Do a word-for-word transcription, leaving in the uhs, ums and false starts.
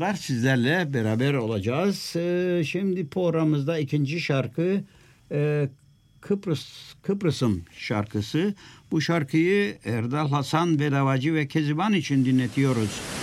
Sizlerle beraber olacağız. Ee, Şimdi programımızda ikinci şarkı e, Kıbrıs Kıbrıs'ın şarkısı. Bu şarkıyı Erdal Hasan Bedavacı ve Keziban için dinletiyoruz.